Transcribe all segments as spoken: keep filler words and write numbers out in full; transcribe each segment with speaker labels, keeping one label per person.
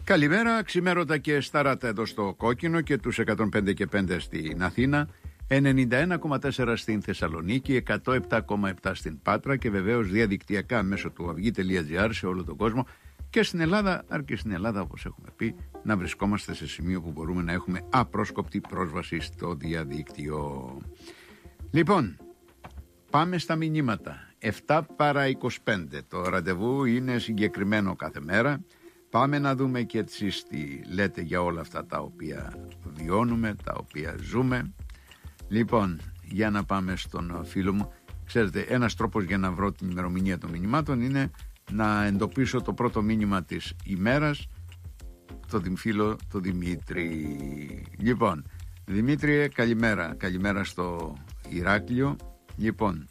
Speaker 1: Καλημέρα, ξημέρωτα και σταράτα εδώ στο Κόκκινο και τους εκατόν πέντε και πέντε στην Αθήνα, ενενήντα ένα κόμμα τέσσερα στην Θεσσαλονίκη, εκατόν επτά κόμμα επτά στην Πάτρα και βεβαίως διαδικτυακά μέσω του αυγή τελεία τζι άρ σε όλο τον κόσμο και στην Ελλάδα, αρκεί στην Ελλάδα όπως έχουμε πει, να βρισκόμαστε σε σημείο που μπορούμε να έχουμε απρόσκοπτη πρόσβαση στο διαδίκτυο. Λοιπόν, πάμε στα μηνύματα. επτά παρά είκοσι πέντε, το ραντεβού είναι συγκεκριμένο κάθε μέρα. Πάμε να δούμε και εσείς τι λέτε για όλα αυτά τα οποία βιώνουμε, τα οποία ζούμε. Λοιπόν, για να πάμε στον φίλο μου. Ξέρετε, ένας τρόπος για να βρω την ημερομηνία των μηνυμάτων είναι να εντοπίσω το πρώτο μήνυμα της ημέρας, το φίλο του Δημήτρη. Λοιπόν, Δημήτριε, καλημέρα. Καλημέρα στο Ηράκλειο. Λοιπόν,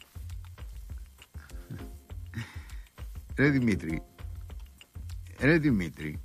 Speaker 1: ρε Δημήτρη, Ρε Δημήτρη,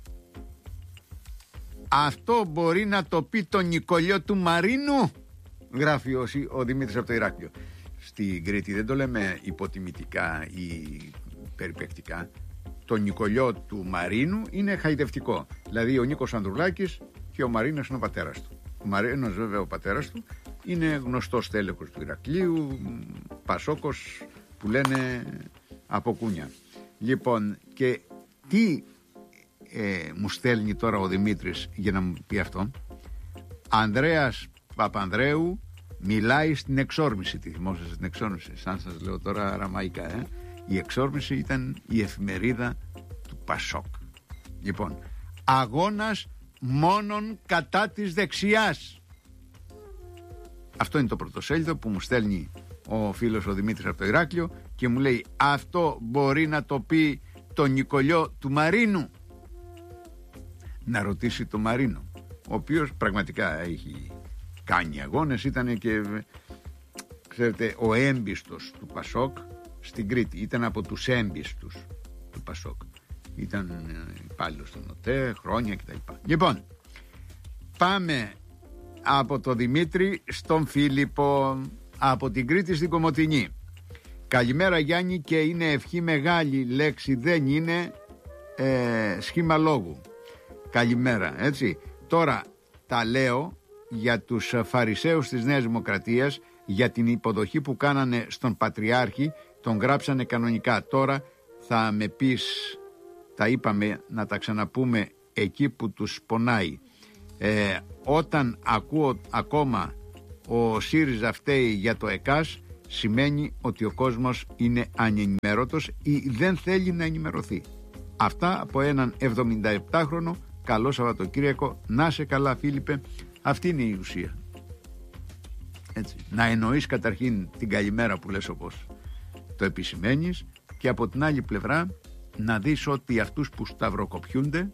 Speaker 1: αυτό μπορεί να το πει το Νικολιό του Μαρίνου, γράφει ο, ο Δημήτρης από το Ηράκλειο. Στην Κρήτη δεν το λέμε υποτιμητικά ή περιπεκτικά. Το Νικολιό του Μαρίνου είναι χαϊδευτικό. Δηλαδή ο Νίκος Ανδρουλάκης και ο Μαρίνος είναι ο πατέρας του. Ο Μαρίνος βέβαια ο πατέρας του είναι γνωστός τέλεχος του Ηρακλείου, Πασόκος που λένε από κούνια. Λοιπόν, και τι ε, μου στέλνει τώρα ο Δημήτρης για να μου πει αυτό? Ανδρέας Παπανδρέου μιλάει στην εξόρμηση. Τη θυμόσαστε στην εξόρμηση? Σαν σας λέω τώρα ραμαϊκά, ε? Η εξόρμηση ήταν η εφημερίδα του Πασόκ. Λοιπόν, αγώνας μόνον κατά της δεξιάς. Αυτό είναι το πρωτοσέλιδο που μου στέλνει ο φίλος ο Δημήτρης από το Ηράκλειο και μου λέει, αυτό μπορεί να το πει το Νικολιό του Μαρίνου? Να ρωτήσει το Μαρίνο, ο οποίος πραγματικά έχει κάνει αγώνες, ήταν και, ξέρετε, ο έμπιστος του Πασόκ στην Κρήτη, ήταν από τους έμπιστους του Πασόκ, ήταν υπάλληλος στον ΟΤΕ χρόνια κτλ. Λοιπόν, πάμε από το Δημήτρη στον Φίλιππο από την Κρήτη στην Κομοτηνή. Καλημέρα Γιάννη, και είναι ευχή μεγάλη λέξη, δεν είναι ε, σχήμα λόγου. Καλημέρα, έτσι. Τώρα τα λέω για τους φαρισαίους της Νέας Δημοκρατίας, για την υποδοχή που κάνανε στον Πατριάρχη, τον γράψανε κανονικά. Τώρα θα με πεις, τα είπαμε να τα ξαναπούμε εκεί που τους πονάει. Ε, όταν ακούω ακόμα ο ΣΥΡΙΖΑ φταίει για το ΕΚΑΣ, σημαίνει ότι ο κόσμος είναι ανενημέρωτος ή δεν θέλει να ενημερωθεί. Αυτά από έναν εβδομηνταεπτάχρονο. Καλό Σαββατοκύριακο, να σε καλά Φίλιππε. Αυτή είναι η ουσία. Έτσι. Να εννοείς καταρχήν την καλημέρα που λες όπως το επισημαίνεις, και από την άλλη πλευρά να δεις ότι αυτούς που σταυροκοπιούνται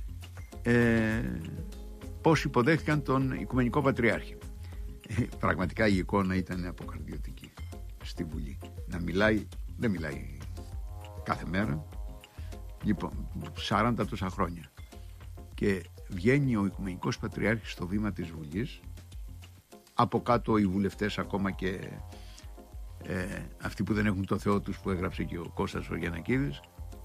Speaker 1: ε, πώς υποδέχτηκαν τον Οικουμενικό Πατριάρχη. Ε, πραγματικά η εικόνα ήταν αποκαρδιωτική στη Βουλή. Να μιλάει, δεν μιλάει κάθε μέρα, λοιπόν, σαράντα τόσα χρόνια, και βγαίνει ο Οικουμενικός Πατριάρχης στο βήμα της Βουλής, από κάτω οι βουλευτές ακόμα και ε, αυτοί που δεν έχουν το Θεό τους, που έγραψε και ο Κώστας ο Γιαννακίδης,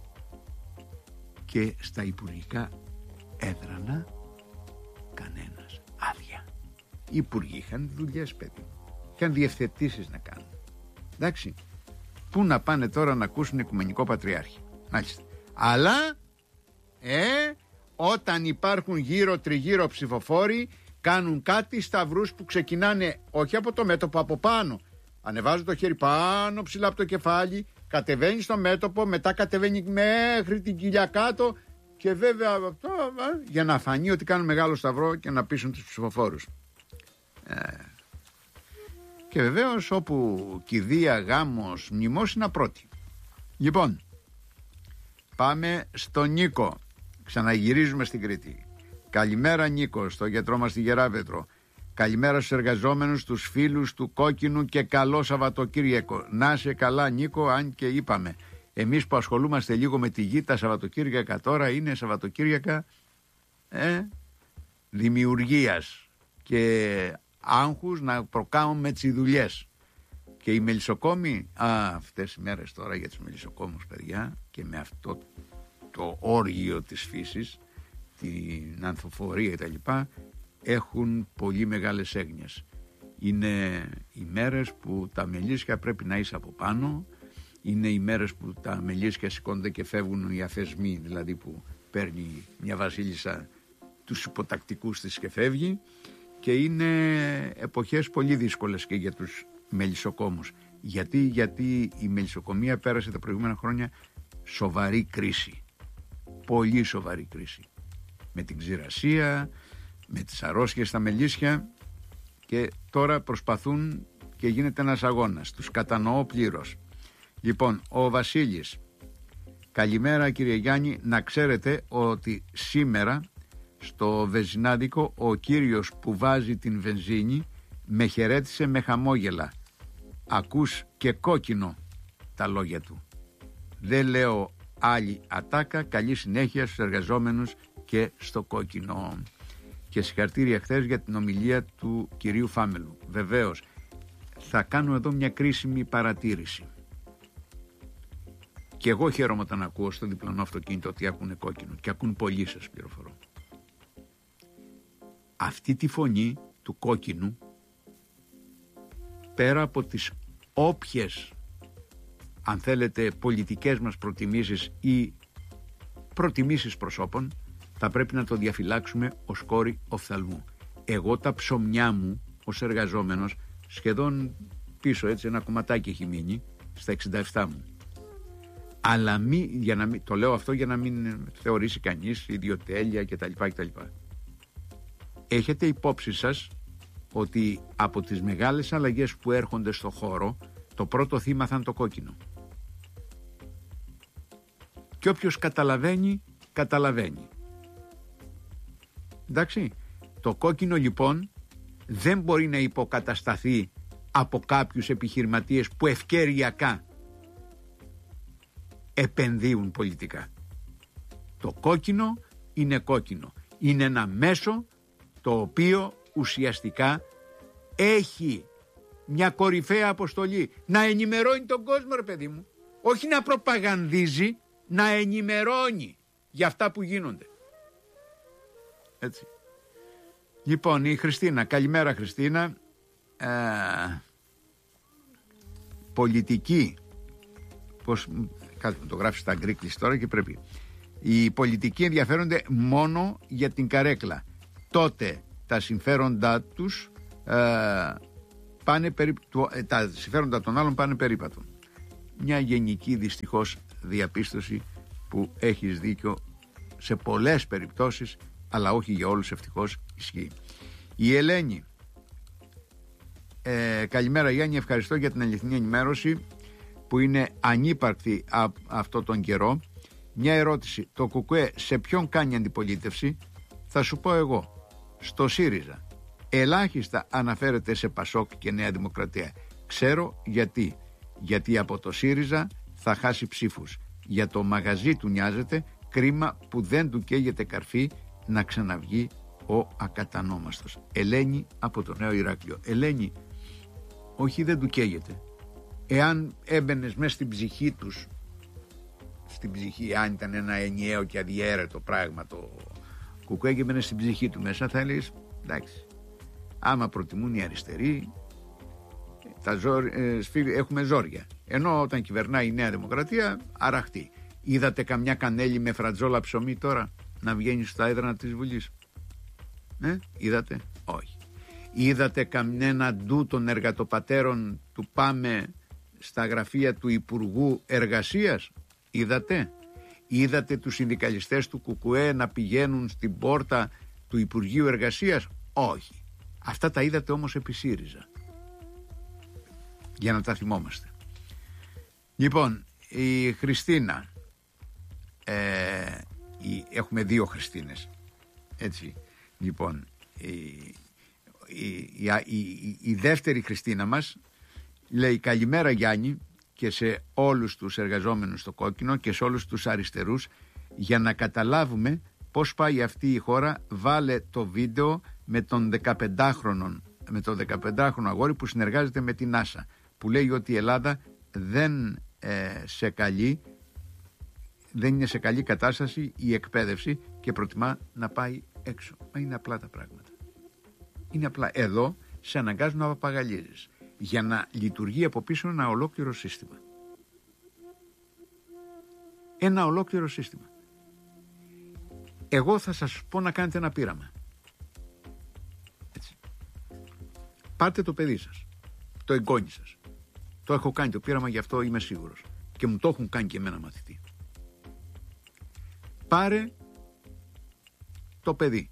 Speaker 1: και στα υπουργικά έδρανα κανένας, άδεια. Οι υπουργοί είχαν δουλειές, παιδί, είχαν διευθετήσεις να κάνουν. Εντάξει, πού να πάνε τώρα να ακούσουν Οικουμενικό Πατριάρχη? Μάλιστα. Αλλά ε, όταν υπάρχουν γύρω τριγύρω ψηφοφόροι, κάνουν κάτι σταυρούς που ξεκινάνε όχι από το μέτωπο, από πάνω. Ανεβάζουν το χέρι πάνω ψηλά από το κεφάλι, κατεβαίνει στο μέτωπο, μετά κατεβαίνει μέχρι την κοιλιά κάτω, και βέβαια αυτό, για να φανεί ότι κάνουν μεγάλο σταυρό και να πείσουν τους ψηφοφόρους. Ε, και βεβαίως όπου κηδεία, γάμος, μνημόσυνα πρώτη. Λοιπόν, πάμε στον Νίκο. Ξαναγυρίζουμε στην Κρήτη. Καλημέρα Νίκο, στο γιατρό μας στη Γεράπετρο. Καλημέρα στους εργαζόμενους, τους φίλους του Κόκκινου, και καλό Σαββατοκύριακο. Να σε καλά Νίκο, αν και είπαμε, εμείς που ασχολούμαστε λίγο με τη γη, τα Σαββατοκύριακα τώρα είναι Σαββατοκύριακα ε, δημιουργίας και άγχους να προκάμουμε τις δουλειές. Και οι μελισσοκόμοι, α, αυτές οι μέρες τώρα για τους μελισσοκόμους, παιδιά, και με αυτό το όργιο της φύσης, την ανθοφορία κτλ. Έχουν πολύ μεγάλες έγνοιες. Είναι οι μέρες που τα μελίσια πρέπει να είσαι από πάνω, είναι οι μέρες που τα μελίσια σηκώνονται και φεύγουν οι αφεσμοί, δηλαδή που παίρνει μια βασίλισσα τους υποτακτικούς της και φεύγει, και είναι εποχές πολύ δύσκολες και για τους μελισσοκόμους. Γιατί, γιατί η μελισσοκομεία πέρασε τα προηγούμενα χρόνια σοβαρή κρίση, πολύ σοβαρή κρίση, με την ξηρασία, με τις αρρώστιες στα μελίσια, και τώρα προσπαθούν και γίνεται ένας αγώνας. Τους κατανοώ πλήρως. Λοιπόν, ο Βασίλης: καλημέρα κύριε Γιάννη, να ξέρετε ότι σήμερα στο βενζινάδικο ο κύριος που βάζει την βενζίνη με χαιρέτησε με χαμόγελα. Ακούς και κόκκινο τα λόγια του. Δεν λέω άλλη ατάκα, καλή συνέχεια στους εργαζόμενους και στο κόκκινο. Και συγχαρητήρια χθες για την ομιλία του κυρίου Φάμελου. Βεβαίως, θα κάνω εδώ μια κρίσιμη παρατήρηση. Και εγώ χαίρομαι όταν ακούω στο διπλανό αυτοκίνητο ότι ακούνε κόκκινο, και ακούν πολλοί, σας πληροφορώ. Αυτή τη φωνή του κόκκινου, πέρα από τις όποιες, αν θέλετε, πολιτικές μας προτιμήσεις ή προτιμήσεις προσώπων, θα πρέπει να το διαφυλάξουμε ως κόρη οφθαλμού. Εγώ τα ψωμιά μου ως εργαζόμενος, σχεδόν πίσω έτσι ένα κομματάκι έχει μείνει στα εξήντα επτά μου. Αλλά μη, για να μην, το λέω αυτό για να μην θεωρήσει κανείς ιδιοτέλεια κτλ. κτλ. Έχετε υπόψη σας ότι από τις μεγάλες αλλαγές που έρχονται στο χώρο, το πρώτο θύμα θα είναι το κόκκινο. Και όποιος καταλαβαίνει, καταλαβαίνει. Εντάξει, το κόκκινο λοιπόν δεν μπορεί να υποκατασταθεί από κάποιους επιχειρηματίες που ευκαιριακά επενδύουν πολιτικά. Το κόκκινο είναι κόκκινο. Είναι ένα μέσο το οποίο ουσιαστικά έχει μια κορυφαία αποστολή. Να ενημερώνει τον κόσμο, ρε παιδί μου. Όχι να προπαγανδίζει, να ενημερώνει για αυτά που γίνονται. Έτσι. Λοιπόν, η Χριστίνα. Καλημέρα Χριστίνα. Ε, πολιτική. Πώς, κάτι μου το γράφει στα γκρίκλης τώρα και πρέπει. Οι πολιτικοί ενδιαφέρονται μόνο για την καρέκλα. Τότε τα συμφέροντά τους ε, πάνε περί, το, ε, τα συμφέροντα των άλλων πάνε περίπατο. Μια γενική δυστυχώς διαπίστωση που έχεις δίκιο σε πολλές περιπτώσεις, αλλά όχι για όλους ευτυχώς ισχύει. Η Ελένη. Ε, καλημέρα Γιάννη, ευχαριστώ για την αληθινή ενημέρωση που είναι ανύπαρκτη α, αυτό τον καιρό. Μια ερώτηση, το ΚΚΕ σε ποιον κάνει αντιπολίτευση? Θα σου πω εγώ, στο ΣΥΡΙΖΑ. Ελάχιστα αναφέρεται σε ΠΑΣΟΚ και Νέα Δημοκρατία. Ξέρω γιατί. Γιατί από το ΣΥΡΙΖΑ θα χάσει ψήφους. Για το μαγαζί του νοιάζεται, κρίμα που δεν του καίγεται καρφί να ξαναβγεί ο ακατανόμαστος. Ελένη από το Νέο Ηράκλειο. Ελένη, όχι δεν του καίγεται. Εάν έμπαινες μέσα στην ψυχή τους, στην ψυχή, αν ήταν ένα ενιαίο και αδιέρετο πράγμα το ΚΚΕ και έμπαινες στην ψυχή του μέσα, θα έλεγες εντάξει, άμα προτιμούν οι αριστεροί, τα ζόρ, ε, σφύρι, έχουμε ζόρια. Ενώ όταν κυβερνάει η Νέα Δημοκρατία, αραχτεί. Είδατε καμιά κανέλη με φρατζόλα ψωμί τώρα να βγαίνει στα έδρανα της Βουλής? Ε, είδατε? Όχι. Είδατε κανένα ντου των εργατοπατέρων του ΠΑΜΕ στα γραφεία του Υπουργού Εργασίας? Είδατε? Είδατε τους συνδικαλιστές του ΚΚΕ να πηγαίνουν στην πόρτα του Υπουργείου Εργασίας? Όχι. Αυτά τα είδατε όμως επί ΣΥΡΙΖΑ. Για να τα θυμόμαστε. Λοιπόν, η Χριστίνα, ε, η, έχουμε δύο Χριστίνες, έτσι. Λοιπόν, η, η, η, η, η δεύτερη Χριστίνα μας λέει καλημέρα Γιάννη και σε όλους τους εργαζόμενους στο κόκκινο και σε όλους τους αριστερούς, για να καταλάβουμε πώς πάει αυτή η χώρα. Βάλε το βίντεο με τον δεκαπεντάχρονο με το δεκαπεντάχρονο αγόρι που συνεργάζεται με την NASA, που λέει ότι η Ελλάδα δεν ε, σε καλεί δεν είναι σε καλή κατάσταση η εκπαίδευση και προτιμά να πάει έξω. Μα είναι απλά τα πράγματα. Είναι απλά. Εδώ σε αναγκάζουν να παπαγαλίζεις για να λειτουργεί από πίσω ένα ολόκληρο σύστημα. Ένα ολόκληρο σύστημα. Εγώ θα σας πω να κάνετε ένα πείραμα. Έτσι. Πάρτε το παιδί σας, το εγγόνι σας. Το έχω κάνει το πείραμα, γι' αυτό είμαι σίγουρος. Και μου το έχουν κάνει και εμένα μαθητή. Πάρε το παιδί.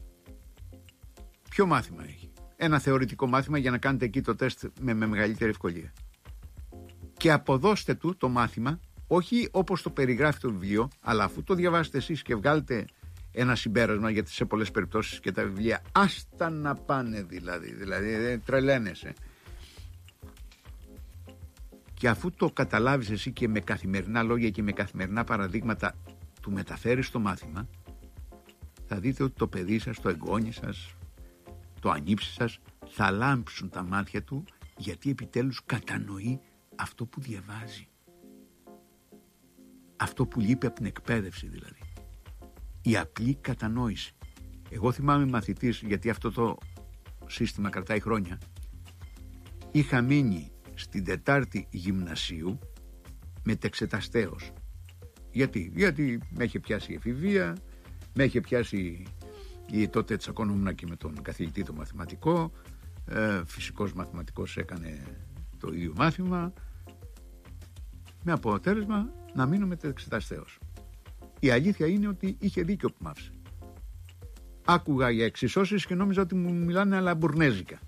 Speaker 1: Ποιο μάθημα έχει? Ένα θεωρητικό μάθημα για να κάνετε εκεί το τεστ με, με μεγαλύτερη ευκολία. Και αποδώστε του το μάθημα, όχι όπως το περιγράφει το βιβλίο, αλλά αφού το διαβάσετε εσείς και βγάλετε ένα συμπέρασμα, γιατί σε πολλές περιπτώσεις και τα βιβλία άστα να πάνε δηλαδή, δηλαδή δεν τρελαίνεσαι. Και αφού το καταλάβεις εσύ και με καθημερινά λόγια και με καθημερινά παραδείγματα του μεταφέρεις το μάθημα, θα δείτε ότι το παιδί σας, το εγγόνι σας, το ανήψι σας, θα λάμψουν τα μάτια του, γιατί επιτέλους κατανοεί αυτό που διαβάζει. Αυτό που λείπει από την εκπαίδευση δηλαδή. Η απλή κατανόηση. Εγώ θυμάμαι μαθητής, γιατί αυτό το σύστημα κρατάει χρόνια, είχα μείνει στην Τετάρτη γυμνασίου μετεξεταστέως. Γιατί, γιατί με είχε πιάσει η εφηβεία, με είχε πιάσει η, τότε τσακωνόμουν και με τον καθηγητή το μαθηματικό, ε, φυσικός μαθηματικός έκανε το ίδιο μάθημα, με αποτέλεσμα να μείνω μετεξεταστέως. Η αλήθεια είναι ότι είχε δίκιο που μ' άφησε. Άκουγα για εξισώσεις και νόμιζα ότι μου μιλάνε αλαμπουρνέζικα.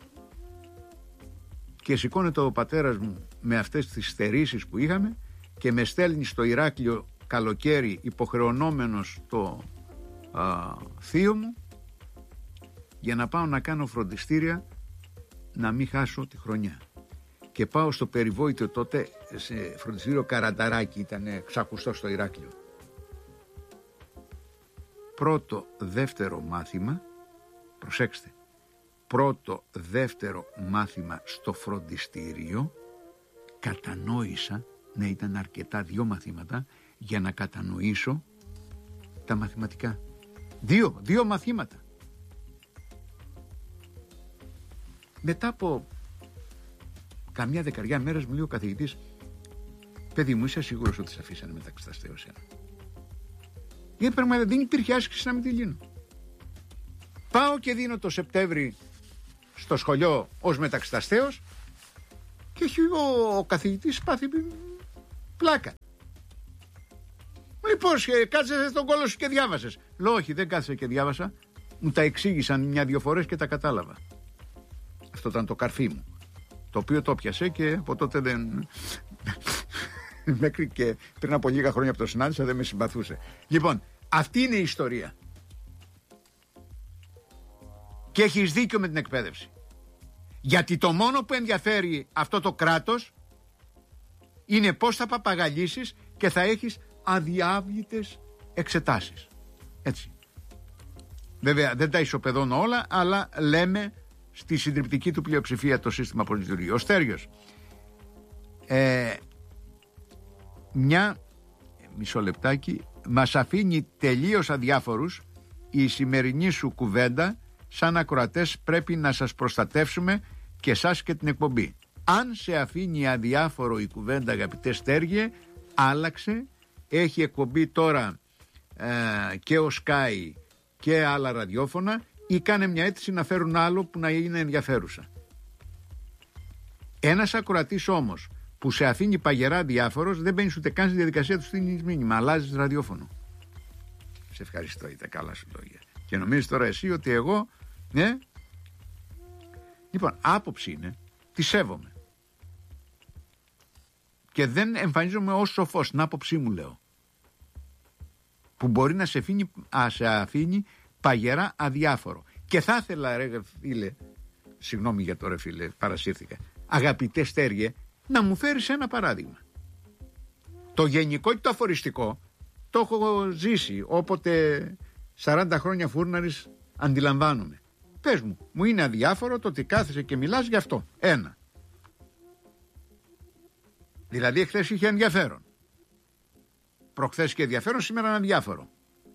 Speaker 1: Και σηκώνεται ο πατέρας μου με αυτές τις στερήσεις που είχαμε και με στέλνει στο Ηράκλειο καλοκαίρι υποχρεωνόμενος το α, θείο μου για να πάω να κάνω φροντιστήρια να μην χάσω τη χρονιά. Και πάω στο περιβόητο τότε σε φροντιστήριο Καρανταράκι, ήταν ξακουστό στο Ηράκλειο. Πρώτο, δεύτερο μάθημα, προσέξτε, πρώτο, δεύτερο μάθημα στο φροντιστήριο, κατανόησα, ναι ήταν αρκετά δύο μαθήματα, για να κατανοήσω τα μαθηματικά. Δύο, δύο μαθήματα. Μετά από καμιά δεκαριά μέρες μου λέει ο καθηγητής, παιδί μου, είσαι σίγουρος ότι σε αφήσανε μεταξεταστέως ένα? Γιατί πραγματικά δεν υπήρχε άσκηση να μην τη λύνω. Πάω και δίνω το Σεπτέμβρη στο σχολείο ως μεταξεταστέως και έχει ο, ο καθηγητής πάθει πλάκα. Λοιπόν, κάτσε τον κόλο σου και διάβασες. Λέω όχι, δεν κάθεσα και διάβασα. Μου τα εξήγησαν μια-δυο φορές και τα κατάλαβα. Αυτό ήταν το καρφί μου, το οποίο το πιασε και από τότε δεν... μέχρι και πριν από λίγα χρόνια από το συνάντησα δεν με συμπαθούσε. Λοιπόν, αυτή είναι η ιστορία. Και έχεις δίκιο με την εκπαίδευση. Γιατί το μόνο που ενδιαφέρει αυτό το κράτος είναι πώς θα παπαγαλίσεις και θα έχεις αδιάβλητες εξετάσεις. Έτσι. Βέβαια δεν τα ισοπεδώνω όλα, αλλά λέμε στη συντριπτική του πλειοψηφία το σύστημα που λειτουργεί. Ο Στέργιος, ε, μια μισό λεπτάκι, μας αφήνει τελείως αδιάφορους η σημερινή σου κουβέντα. Σαν ακροατές πρέπει να σας προστατεύσουμε και εσάς και την εκπομπή. Αν σε αφήνει αδιάφορο η κουβέντα, αγαπητέ Στέργιε, άλλαξε. Έχει εκπομπή τώρα ε, και ο Sky και άλλα ραδιόφωνα, ή κάνε μια αίτηση να φέρουν άλλο που να είναι ενδιαφέρουσα. Ένας ακροατής όμως που σε αφήνει παγερά διάφορος, δεν μπαίνεις ούτε καν στη διαδικασία του στείλεις μήνυμα, αλλάζεις ραδιόφωνο. Σε ευχαριστώ, ήταν καλά σου λόγια. Και νομίζεις τώρα εσύ ότι εγώ, ναι. Λοιπόν, άποψη είναι, τη σέβομαι. Και δεν εμφανίζομαι ως σοφός, την άποψή μου λέω. Που μπορεί να σε αφήνει, α, σε αφήνει παγερά αδιάφορο. Και θα ήθελα, ρε φίλε, συγγνώμη για το ρε φίλε, παρασύρθηκα, αγαπητέ Στέργιε, να μου φέρεις ένα παράδειγμα. Το γενικό και το αφοριστικό το έχω ζήσει, όποτε σαράντα χρόνια φούρναρης αντιλαμβάνομαι. Πες μου, μου είναι αδιάφορο το ότι κάθεσαι και μιλάς γι' αυτό. Ένα. Δηλαδή εχθές είχε ενδιαφέρον. προχθές και ενδιαφέρον, σήμερα είναι αδιάφορο.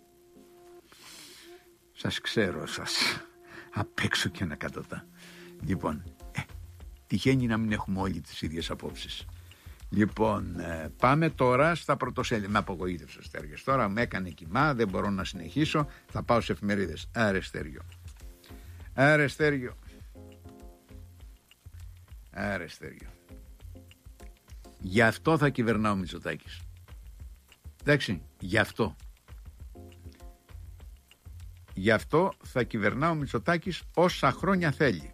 Speaker 1: Σας ξέρω σας, απ' έξω και ανακατοτά. Λοιπόν, ε, τυχαίνει να μην έχουμε όλοι τις ίδιες απόψεις. Λοιπόν, ε, πάμε τώρα στα πρωτοσέλιδα. Με απογοήτευσε ο Στέργιος. Τώρα με έκανε κοιμά, δεν μπορώ να συνεχίσω. Θα πάω σε εφημερίδες. Άρε Στέργιο. Άρε Στέργιο. Άρε Στέργιο. Γι' αυτό θα κυβερνάω ο Μητσοτάκης. Εντάξει, γι' αυτό. Γι' αυτό θα κυβερνάω ο Μητσοτάκης όσα χρόνια θέλει.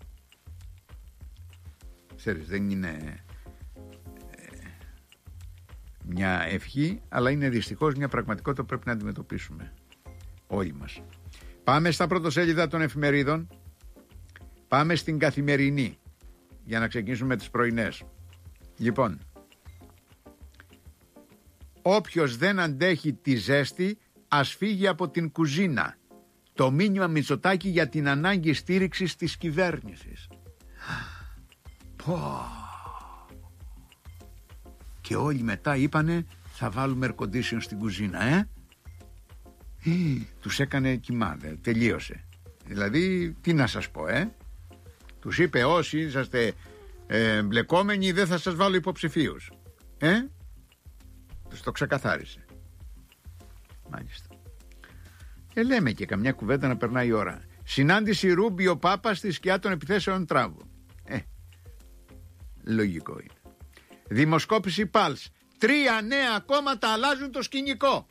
Speaker 1: Ξέρεις, δεν είναι ε, μια ευχή, αλλά είναι δυστυχώς μια πραγματικότητα που πρέπει να αντιμετωπίσουμε όλοι μας. Πάμε στα πρωτοσέλιδα των εφημερίδων. Πάμε στην Καθημερινή για να ξεκινήσουμε με τις πρωινές. Λοιπόν, όποιος δεν αντέχει τη ζέστη ας φύγει από την κουζίνα. Το μήνυμα Μητσοτάκη για την ανάγκη στήριξης της κυβέρνησης. Πω. Και όλοι μετά είπανε θα βάλουμε air condition στην κουζίνα, ε. Ή, τους έκανε κοιμάδε, τελείωσε. Δηλαδή, τι να σας πω, ε. Τους είπε όσοι είσαστε ε, μπλεκόμενοι δεν θα σας βάλω υποψηφίους. Ε. Τους το ξεκαθάρισε. Μάλιστα. Και λέμε και καμιά κουβέντα να περνάει η ώρα. Συνάντηση Ρούμπιο Πάπα στη σκιά των επιθέσεων Τράβου. Ε, λογικό είναι. Δημοσκόπηση Πάλς. Τρία νέα κόμματα αλλάζουν το σκηνικό.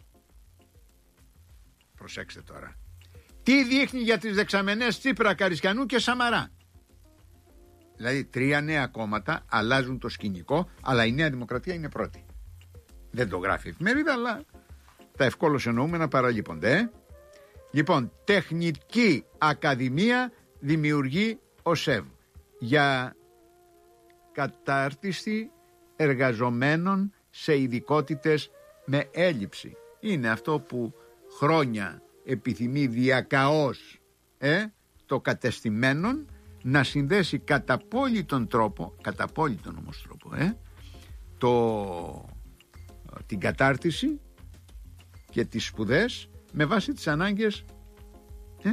Speaker 1: Προσέξτε τώρα. Τι δείχνει για τις δεξαμενές Τσίπρα, Καρισκιανού και Σαμαρά. Δηλαδή τρία νέα κόμματα αλλάζουν το σκηνικό, αλλά η Νέα Δημοκρατία είναι πρώτη. Δεν το γράφει η εφημερίδα, αλλά τα ευκόλως εννοούμενα παραλείπονται. Ε? Λοιπόν, Τεχνική Ακαδημία δημιουργεί ο ΣΕΒ για κατάρτιση εργαζομένων σε ειδικότητες με έλλειψη. Είναι αυτό που χρόνια επιθυμεί διακαώς ε, το κατεστημένον να συνδέσει κατά απόλυτον τρόπο, κατά απόλυτον όμως τρόπο, ε, το, την κατάρτιση και τις σπουδές με βάση τις ανάγκες ε,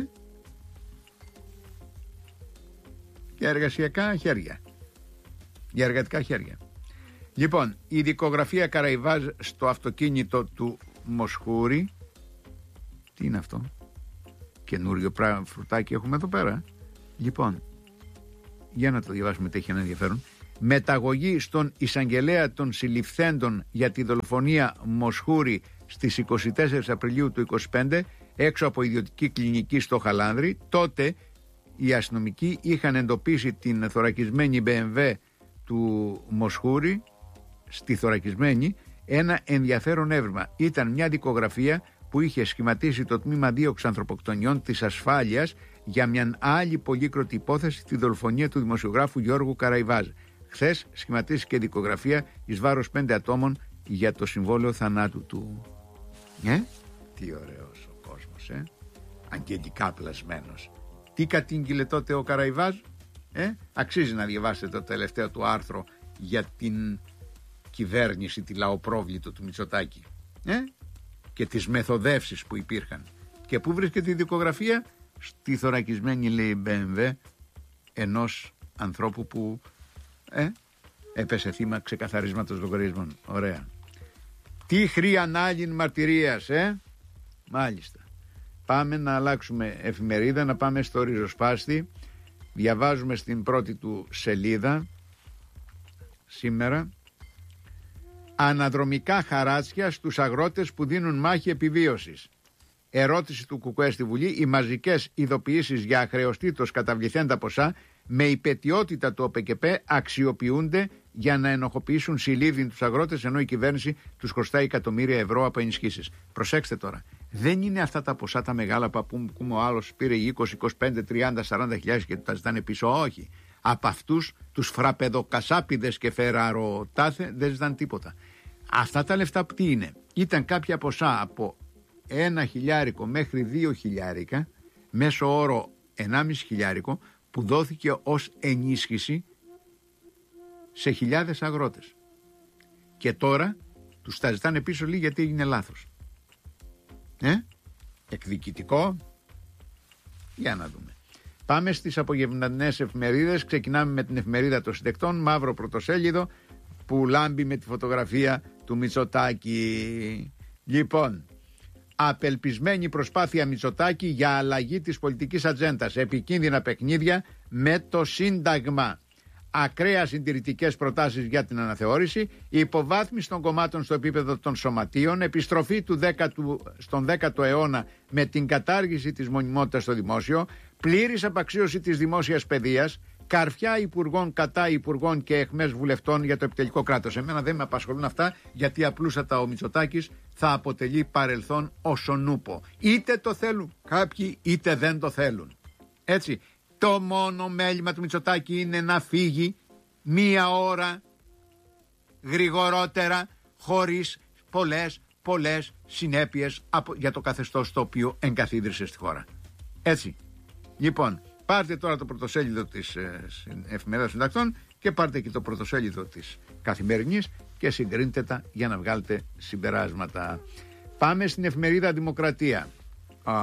Speaker 1: για εργασιακά χέρια, για εργατικά χέρια. Λοιπόν, η δικογραφία Καραϊβάζ στο αυτοκίνητο του Μοσχούρη. Τι είναι αυτό? Καινούριο πράγμα, φρουτάκι έχουμε εδώ πέρα. Λοιπόν, για να το διαβάσουμε, έχει ένα ενδιαφέρον. Μεταγωγή στον εισαγγελέα των συλληφθέντων για τη δολοφονία Μοσχούρη στις είκοσι τέσσερις Απριλίου του είκοσι πέντε έξω από ιδιωτική κλινική στο Χαλάνδρη. Τότε οι αστυνομικοί είχαν εντοπίσει την θωρακισμένη μπι εμ ντάμπλιου του Μοσχούρη, στη θωρακισμένη, ένα ενδιαφέρον έβριμα. Ήταν μια δικογραφία που είχε σχηματίσει το τμήμα δίωξη ανθρωποκτονιών της ασφάλειας για μια άλλη πολύκροτη υπόθεση, τη δολοφονία του δημοσιογράφου Γιώργου Καραϊβάζ. Χθες σχηματίστηκε δικογραφία εις βάρος πέντε ατόμων για το συμβόλαιο θανάτου του. Ε? Τι ωραίος ο κόσμος, ε? Αγγελικά πλασμένος. Τι κατήγγειλε τότε ο Καραϊβάζ? Ε? Αξίζει να διαβάσετε το τελευταίο του άρθρο για την κυβέρνηση, τη λαοπρόβλητο του Μητσοτάκη, ε? Και τις μεθοδεύσεις που υπήρχαν. Και πού βρίσκεται η δικογραφία? Στη θωρακισμένη, λέει, μπι εμ ντάμπλιου ενός ανθρώπου που ε, έπεσε θύμα ξεκαθαρίσματος λογαριασμών. Ωραία. Τι χρήαν άλλην μαρτυρίας, ε? Μάλιστα. Πάμε να αλλάξουμε εφημερίδα, να πάμε στο ριζοσπάστη. Διαβάζουμε στην πρώτη του σελίδα σήμερα. Αναδρομικά χαράτσια στους αγρότες που δίνουν μάχη επιβίωσης. Ερώτηση του ΚΚΕ στη Βουλή. Οι μαζικές ειδοποιήσεις για αχρεωστήτως καταβληθέντα ποσά με υπαιτιότητα του ΟΠΕΚΕΠΕ αξιοποιούνται για να ενοχοποιήσουν συλλήβδιν τους αγρότες, ενώ η κυβέρνηση τους χρωστάει εκατομμύρια ευρώ από ενισχύσεις. Προσέξτε τώρα. Δεν είναι αυτά τα ποσά τα μεγάλα που ακούμε ο άλλος πήρε είκοσι, είκοσι πέντε, τριάντα, σαράντα χιλιάδες και τα ζητάνε πίσω. Όχι. Από αυτούς τους φραπεδοκασάπιδες και φεραροτάθε δεν ζητάνε τίποτα. Αυτά τα λεφτά τι είναι? Ήταν κάποια ποσά από ένα χιλιάρικο μέχρι δύο χιλιάρικα, μέσω όρο ενάμιση χιλιάρικο, που δόθηκε ως ενίσχυση σε χιλιάδες αγρότες. Και τώρα Τους τα ζητάνε πίσω λίγοι γιατί έγινε λάθος. Ε? Εκδικητικό. Για να δούμε. Πάμε στις απογευματινές εφημερίδες. Ξεκινάμε με την εφημερίδα των συντεκτών, μαύρο πρωτοσέλιδο που λάμπει με τη φωτογραφία του Μητσοτάκη. Λοιπόν, απελπισμένη προσπάθεια Μητσοτάκη για αλλαγή της πολιτικής ατζέντας. Επικίνδυνα παιχνίδια με το Σύνταγμα. Ακραία συντηρητικές προτάσεις για την αναθεώρηση, υποβάθμιση των κομμάτων στο επίπεδο των σωματείων, επιστροφή του δέκατου, στον δέκατο αιώνα με την κατάργηση της μονιμότητας στο δημόσιο, πλήρης απαξίωση της δημόσιας παιδείας, καρφιά υπουργών κατά υπουργών και αιχμές βουλευτών για το επιτελικό κράτος. Εμένα δεν με απασχολούν αυτά, γιατί απλούστατα ο Μητσοτάκης θα αποτελεί παρελθόν όσον ούπο. Είτε το θέλουν κάποιοι, είτε δεν το θέλουν. Έτσι. Το μόνο μέλημα του Μητσοτάκη είναι να φύγει μία ώρα γρηγορότερα, χωρίς πολλές, πολλές συνέπειες από, για το καθεστώς το οποίο εγκαθίδρυσε στη χώρα. Έτσι. Λοιπόν, πάρτε τώρα το πρωτοσέλιδο της ε, εφημερίδας συντακτών και πάρτε και το πρωτοσέλιδο της Καθημερινής και συγκρίνετε τα για να βγάλετε συμπεράσματα. Πάμε στην εφημερίδα Δημοκρατία. Α,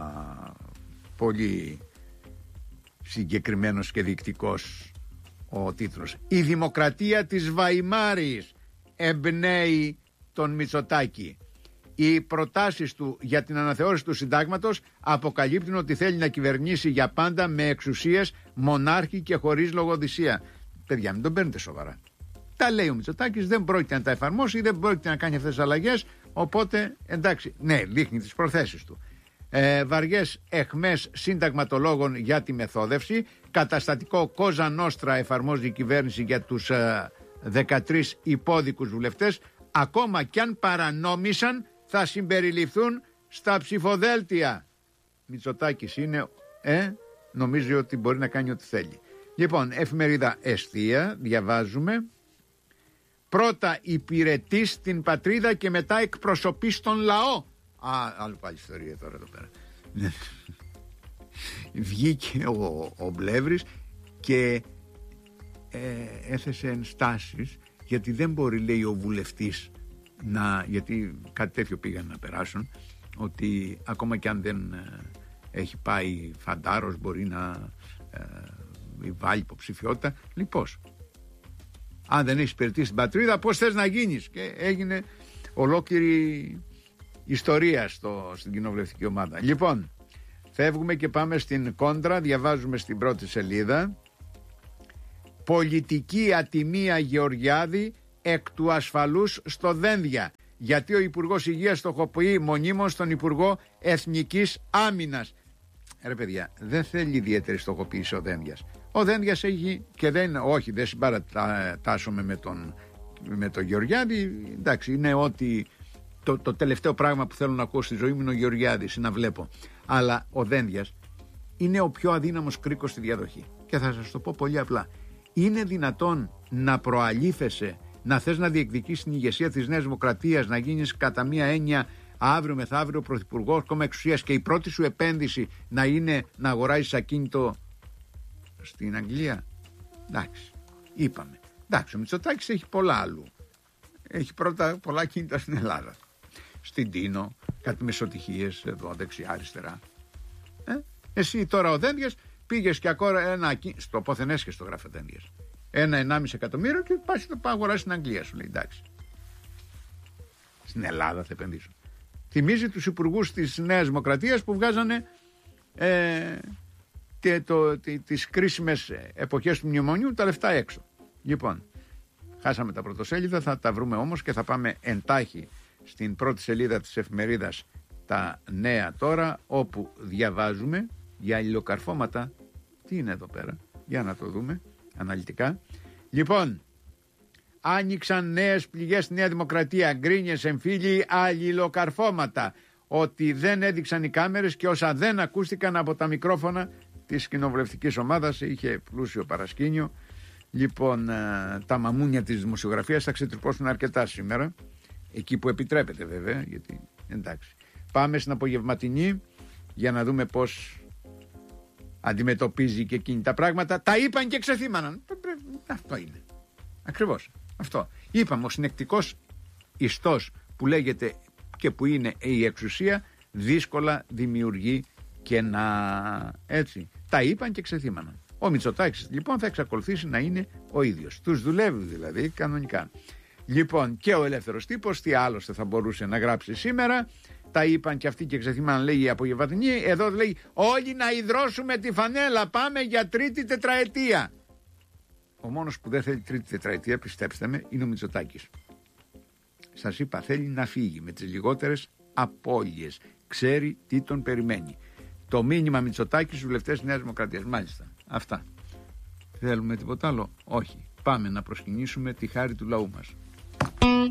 Speaker 1: πολύ συγκεκριμένος και δικτικός ο τίτλος. Η δημοκρατία της Βαϊμάρης εμπνέει τον Μητσοτάκη. Οι προτάσεις του για την αναθεώρηση του συντάγματος αποκαλύπτουν ότι θέλει να κυβερνήσει για πάντα με εξουσίες, μονάρχη και χωρίς λογοδυσία. Παιδιά, μην τον παίρνετε σοβαρά. Τα λέει ο Μητσοτάκης, δεν πρόκειται να τα εφαρμόσει, δεν πρόκειται να κάνει αυτές τις αλλαγές, οπότε εντάξει, ναι, δείχνει τις προθέσεις του. Ε, βαριές αιχμές συνταγματολόγων για τη μεθόδευση. Καταστατικό Κόζα Νόστρα εφαρμόζει η κυβέρνηση για τους ε, δεκατρείς υπόδικους βουλευτές. Ακόμα κι αν παρανόμησαν θα συμπεριληφθούν στα ψηφοδέλτια. Μητσοτάκης είναι, ε, νομίζει ότι μπορεί να κάνει ό,τι θέλει. Λοιπόν, εφημερίδα Εστία, διαβάζουμε. Πρώτα υπηρετείς την πατρίδα και μετά εκπροσωπείς τον λαό. Α, άλλη πάλι ιστορία τώρα εδώ πέρα. Βγήκε ο, ο Μπλεύρης και ε, έθεσε ενστάσεις, γιατί δεν μπορεί, λέει, ο βουλευτής να, γιατί κάτι τέτοιο πήγαν να περάσουν, ότι ακόμα και αν δεν ε, έχει πάει φαντάρος μπορεί να ε, βάλει υποψηφιότητα. Λοιπόν, αν δεν έχεις υπηρετήσει την πατρίδα, πώς θες να γίνεις? Και έγινε ολόκληρη ιστορία στο, στην κοινοβουλευτική ομάδα. Λοιπόν, φεύγουμε και πάμε στην κόντρα. Διαβάζουμε στην πρώτη σελίδα. Πολιτική ατιμία Γεωργιάδη εκ του ασφαλούς στο Δένδια. Γιατί ο Υπουργός Υγείας στοχοποιεί μονίμως τον Υπουργό Εθνικής Άμυνας. Ρε παιδιά, δεν θέλει ιδιαίτερη στοχοποίηση ο Δένδιας. Ο Δένδιας έχει και δεν, όχι, δεν συμπαρατάσσομαι με τον, με τον Γεωργιάδη. Εντάξει, είναι ότι το, το τελευταίο πράγμα που θέλω να ακούω στη ζωή μου είναι ο Γεωργιάδης, να βλέπω. Αλλά ο Δένδιας είναι ο πιο αδύναμος κρίκος στη διαδοχή. Και θα σας το πω πολύ απλά. Είναι δυνατόν να προαλήφεσαι, να θες να διεκδικήσεις την ηγεσία της Νέας Δημοκρατίας, να γίνεις κατά μία έννοια αύριο μεθαύριο πρωθυπουργός, κόμμα εξουσίας, και η πρώτη σου επένδυση να είναι να αγοράσεις ακίνητο στην Αγγλία? Εντάξει, είπαμε. Εντάξει, ο Μητσοτάκης έχει πολλά άλλου. Έχει πρώτα πολλά ακίνητα στην Ελλάδα. Στην Τίνο, κάτι μεσοτυχίες εδώ δεξιά αριστερά. Ε? Εσύ τώρα ο Δένδιας πήγες και ακόμα ένα ακίνητο, στο πόθεν έσχες το γράφει ο Δένδιας, ένα ενάμιση εκατομμύριο και πας το πάω αγοράσεις στην Αγγλία, σου λέει. Εντάξει, στην Ελλάδα θα επενδύσω. Θυμίζει τους υπουργούς της Νέας Δημοκρατίας που βγάζανε ε, και το, τι, τις κρίσιμες εποχές του μνημονίου τα λεφτά έξω. Λοιπόν, χάσαμε τα πρωτοσέλιδα, θα τα βρούμε όμως και θα πάμε εντάχει στην πρώτη σελίδα της εφημερίδας Τα Νέα τώρα, όπου διαβάζουμε για αλληλοκαρφώματα. Τι είναι εδώ πέρα? Για να το δούμε αναλυτικά. Λοιπόν, άνοιξαν νέες πληγές στη Νέα Δημοκρατία. Γκρίνιες, εμφύλοι, αλληλοκαρφώματα. Ότι δεν έδειξαν οι κάμερες και όσα δεν ακούστηκαν από τα μικρόφωνα της κοινοβουλευτικής ομάδας. Είχε πλούσιο παρασκήνιο. Λοιπόν, τα μαμούνια της δημοσιογραφίας θα ξετρυπώσουν αρκετά σήμερα. Εκεί που επιτρέπεται βέβαια, γιατί εντάξει. Πάμε στην απογευματινή για να δούμε πώς αντιμετωπίζει και εκείνη τα πράγματα. Τα είπαν και ξεθύμαναν. Αυτό είναι. Ακριβώς. Αυτό. Είπαμε, ο συνεκτικός ιστός που λέγεται και που είναι η εξουσία, δύσκολα δημιουργεί και να έτσι. Τα είπαν και ξεθύμαναν. Ο Μητσοτάκης λοιπόν θα εξακολουθήσει να είναι ο ίδιος. Τους δουλεύει δηλαδή κανονικά. Λοιπόν, και ο Ελεύθερος Τύπος, τι άλλωστε θα μπορούσε να γράψει σήμερα. Τα είπαν και αυτοί και ξεθύμαναν, λέει η απογευματινή. Εδώ λέει όλοι να υδρώσουμε τη φανέλα, πάμε για τρίτη τετραετία. Ο μόνος που δεν θέλει τρίτη τετραετία, πιστέψτε με, είναι ο Μητσοτάκης. Σας είπα, θέλει να φύγει με τις λιγότερες απώλειες. Ξέρει τι τον περιμένει. Το μήνυμα Μητσοτάκη στους βουλευτές Νέας Δημοκρατίας. Μάλιστα. Αυτά. Θέλουμε τίποτα άλλο? Όχι. Πάμε να προσκυνήσουμε τη χάρη του λαού μας.